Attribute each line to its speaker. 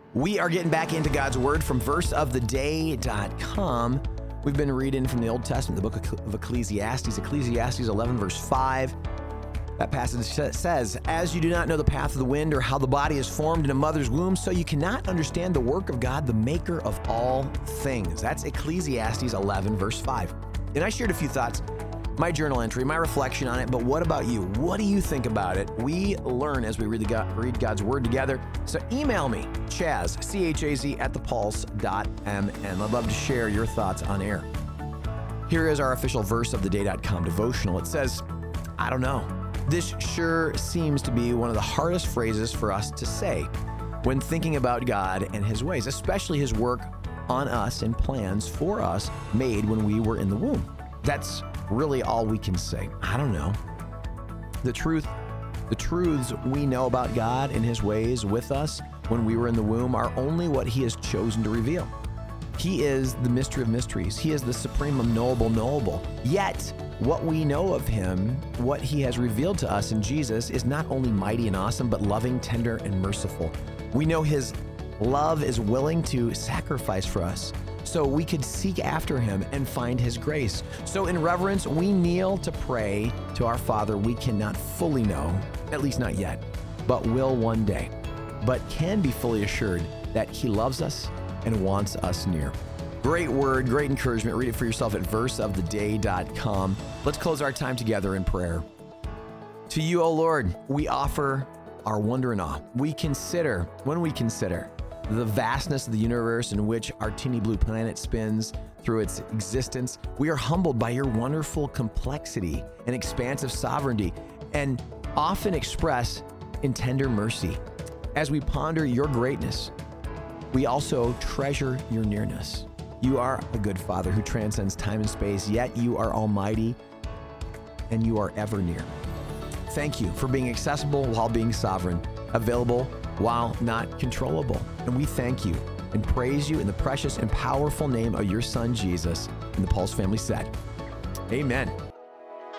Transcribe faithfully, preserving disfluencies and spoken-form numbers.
Speaker 1: We are getting back into God's Word from verse of the day dot com. We've been reading from the Old Testament, the book of Ecclesiastes, Ecclesiastes eleven, verse five. That passage says, "As you do not know the path of the wind or how the body is formed in a mother's womb, so you cannot understand the work of God, the maker of all things." That's Ecclesiastes eleven, verse five. And I shared a few thoughts, my journal entry, my reflection on it, but what about you? What do you think about it? We learn as we read, the God, read God's Word together. So email me, Chaz, C H A Z, at the pulse dot m n. I'd love to share your thoughts on air. Here is our official verse of the day dot com devotional. It says, I don't know. This sure seems to be one of the hardest phrases for us to say when thinking about God and His ways, especially His work on us and plans for us made when we were in the womb. That's really all we can say. I don't know. The truth, the truths we know about God and His ways with us when we were in the womb are only what He has chosen to reveal. He is the mystery of mysteries. He is the supreme unknowable knowable. Yet, what we know of Him, what He has revealed to us in Jesus, is not only mighty and awesome, but loving, tender, and merciful. We know His love is willing to sacrifice for us, so we could seek after Him and find His grace. So in reverence, we kneel to pray to our Father we cannot fully know, at least not yet, but will one day, but can be fully assured that He loves us and wants us near. Great word, great encouragement. Read it for yourself at verse of the day dot com. Let's close our time together in prayer. To you, O Lord, we offer our wonder and awe. We consider, when we consider the vastness of the universe in which our teeny blue planet spins through its existence, we are humbled by your wonderful complexity and expansive sovereignty, and often express in tender mercy. As we ponder your greatness, we also treasure your nearness. You are a good Father who transcends time and space, yet you are almighty and you are ever near. Thank you for being accessible while being sovereign, available while not controllable. And we thank you and praise you in the precious and powerful name of your Son, Jesus. And the Pulse family said, amen.